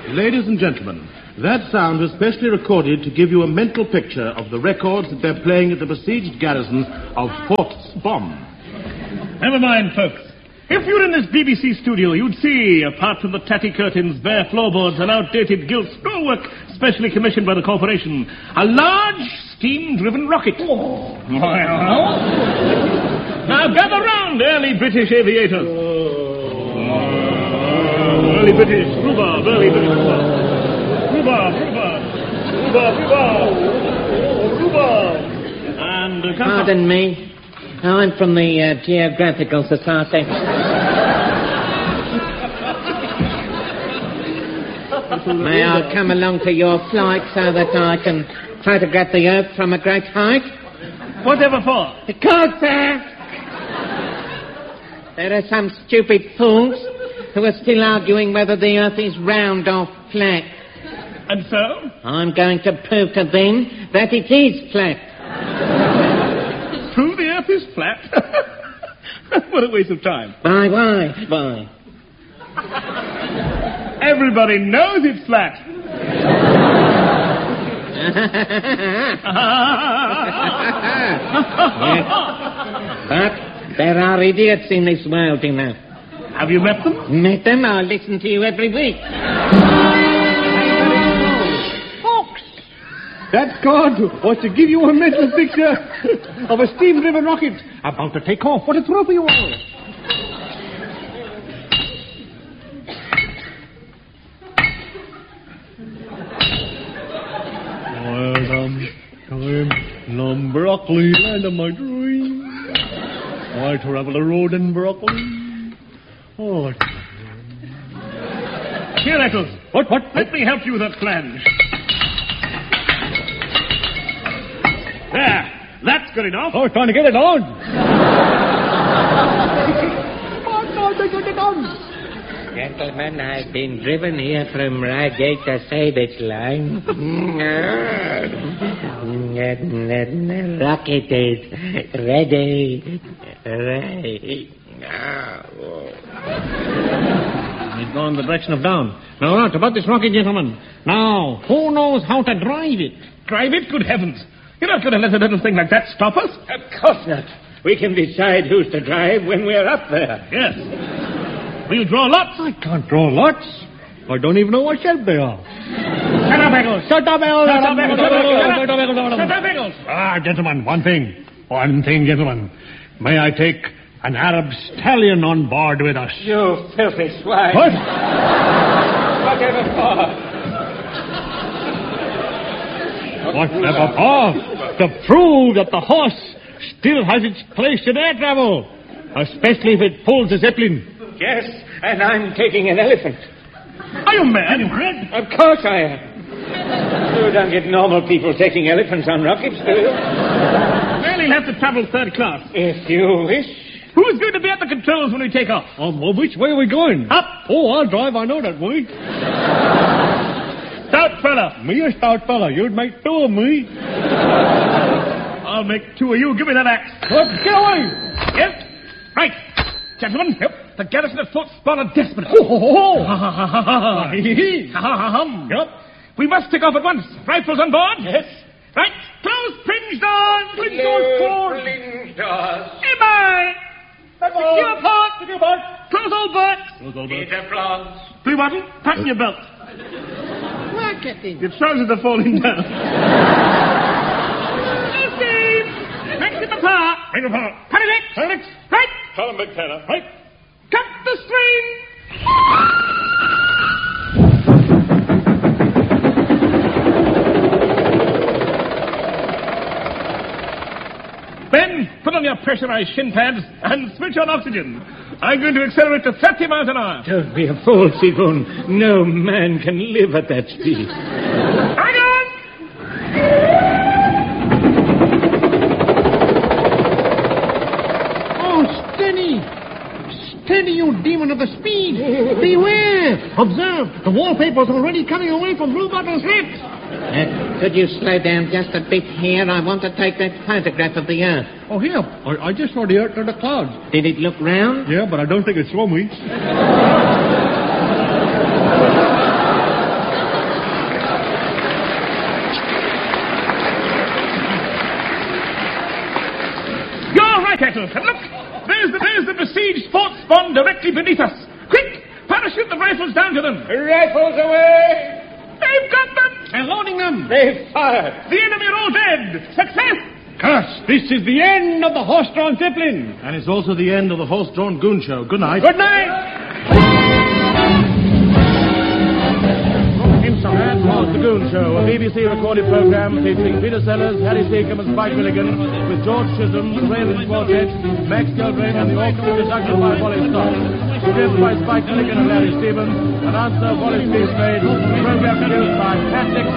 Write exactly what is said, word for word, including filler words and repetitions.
Ladies and gentlemen, that sound was specially recorded to give you a mental picture of the records that they're playing at the besieged garrison of Fort Spom. Never mind, folks. If you were in this B B C studio, you'd see, apart from the tatty curtains, bare floorboards, and outdated gilt scrollwork specially commissioned by the corporation, a large steam-driven rocket. Oh. Now gather round, early British aviators. Oh. Early British, rhubarb, early British rhubarb. Rhubarb, rhubarb, rhubarb, rhubarb, rhubarb. And... Uh, Pardon me. I'm from the uh, Geographical Society. May I come along to your flight so that I can photograph the Earth from a great height? Whatever for? Because, sir, there are some stupid fools who are still arguing whether the Earth is round or flat. And so? I'm going to prove to them that it is flat. Prove the Earth is flat? What a waste of time. Why, why, why? Everybody knows it's flat. Yes. But there are idiots in this world, you know. Have you met them? Met them? I listen to you every week. That God was to give you a mental picture of a steam-driven rocket about to take off. What a throw for you all. Well, um, I'm Lum Broccoli, land of my dream. I travel the road in broccoli. Oh, here, Eccles. What, what? Let me help you with that flange. There, that's good enough. Oh, trying to get it on. Oh, trying to get it on. Gentlemen, I've been driven here from Reigate to Sabich line. The rocket is ready. Ready. He's gone in the direction of down. Now, right, about this rocket, gentlemen. Now, who knows how to drive it? Drive it? Good heavens. You're not going to let a little thing like that stop us? Of course not. We can decide who's to drive when we're up there. Yes. Will you draw lots? I can't draw lots. I don't even know what shape they are. Shut up, Eccles. Shut up, Eccles. Shut up, Eccles. Shut up, Eccles. Shut up, Eccles. Ah, gentlemen, one thing. One thing, gentlemen. May I take an Arab stallion on board with us? You filthy swine. What? Whatever for? Whatever for? To prove that the horse still has its place in air travel. Especially if it pulls a zeppelin. Yes, and I'm taking an elephant. Are you mad? Are you mad? Of course I am. You don't get normal people taking elephants on rockets, do you? Well, he'll have to travel third class. If you wish. Who's going to be at the controls when we take off? Um, well, which way are we going? Up. Oh, I'll drive. I know that way. Stout fella. Me a stout fella. You'd make two of me. I'll make two of you. Give me that axe. What? Get away. Yes. Right. Gentlemen, yep. The garrison of Fort Spawn are desperate. Oh, ho, ho. Ha, ha, ha, ha, ha. Hee-hee. Ha, ha, ha, hum. Yep. We must take off at once. Rifles on board? Yes. Right. Close pringe doors. Pringe doors forward. Pringe doors. Goodbye. Secure port. Secure port. Close all berths. Close all berths. Peter Blondes. Blue bottle, fasten your belt. Look at him. Your trousers are falling down. Hey, Steve. Next to the par. Bring the power. Parallax. Parallax. Right. Tell him, Big Tanner. Right. Cut the stream. Ben, put on your pressurized shin pads and switch on oxygen. I'm going to accelerate to thirty miles an hour. Don't be a fool, Sigun. No man can live at that speed. Hang on! Oh, steady. Steady, you demon of the speed. Beware. Observe, the wallpaper's already coming away from Blue Bottle's head. Uh, could you slow down just a bit here? I want to take that photograph of the Earth. Oh, here. I, I just saw the Earth through the clouds. Did it look round? Yeah, but I don't think it saw me. besieged fort spawn directly beneath us. Quick! Parachute the rifles down to them. Rifles away! They've got them! They're loading them. They've fired. The enemy are all dead. Success! Curse, this is the end of the horse-drawn Zeppelin. And it's also the end of the horse-drawn goon show. Good night. Good night. That was The Goon Show, a B B C recorded program featuring Peter Sellers, Harry Seacombe and Spike Milligan, with George Chisholm, the Raven Quartet, Max Geldrain and the orchestra conducted by Wally Scott. Produced by Spike Milligan and Larry Stevens, announcer Wally Steve Spade, the program produced by Pat Nixon.